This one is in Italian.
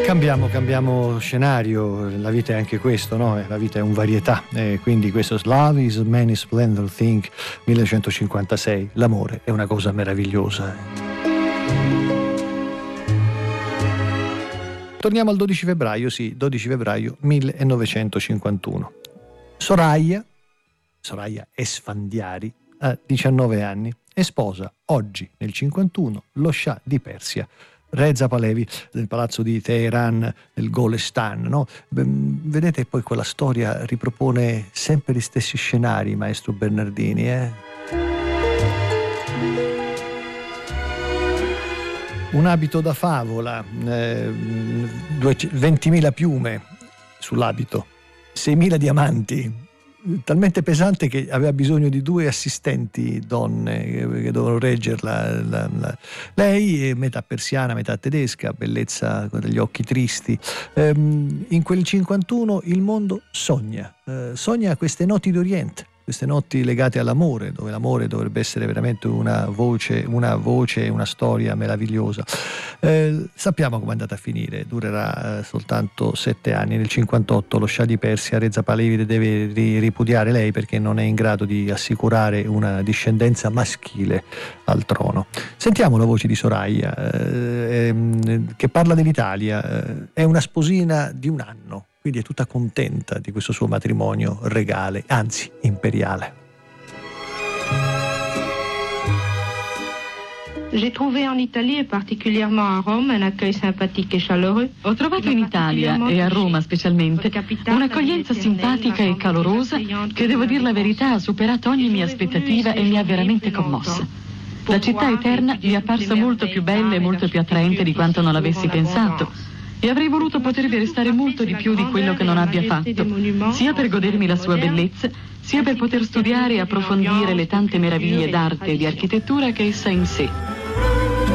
Cambiamo scenario, la vita è anche questo, no? La vita è un varietà, quindi questo Love is many splendor thing, 1956, l'amore è una cosa meravigliosa. Torniamo al 12 febbraio, sì, 12 febbraio 1951. Soraya Esfandiari ha 19 anni e sposa oggi, nel 51, lo Shah di Persia, Reza Pahlavi, del palazzo di Teheran, del Golestan, no? Vedete, poi quella storia ripropone sempre gli stessi scenari, maestro Bernardini, Un abito da favola, 20.000 piume sull'abito, 6.000 diamanti, talmente pesante che aveva bisogno di 2 assistenti donne che dovevano reggerla. Lei è metà persiana, metà tedesca, bellezza con degli occhi tristi. In quel 51 il mondo sogna queste notti d'Oriente, queste notti legate all'amore, dove l'amore dovrebbe essere veramente una voce, una storia meravigliosa. Sappiamo come è andata a finire, durerà soltanto 7 anni. Nel 58 lo Shah di Persia, Reza Pahlavi, deve ripudiare lei perché non è in grado di assicurare una discendenza maschile al trono. Sentiamo la voce di Soraya, che parla dell'Italia. È una sposina di 1 anno, quindi è tutta contenta di questo suo matrimonio regale, anzi imperiale. J'ai trouvé en Italie et particulièrement à Rome un accueil sympathique et chaleureux. Ho trovato in Italia e a Roma specialmente un'accoglienza simpatica e calorosa che, devo dire la verità, ha superato ogni mia aspettativa e mi ha veramente commossa. La città eterna mi è apparsa molto più bella e molto più attraente di quanto non l'avessi pensato. E avrei voluto potervi restare molto di più di quello che non abbia fatto, sia per godermi la sua bellezza, sia per poter studiare e approfondire le tante meraviglie d'arte e di architettura che essa ha in sé.